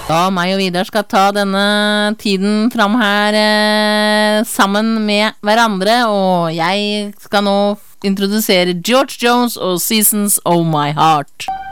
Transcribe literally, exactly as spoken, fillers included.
Da meg og Vidar skal ta denne tiden fram her eh, sammen med hverandre, og jeg skal nå introdusere George Jones og Seasons of My Heart.